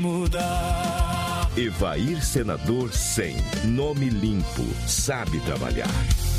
Mudar. Evair Senador 100. Nome limpo, sabe trabalhar.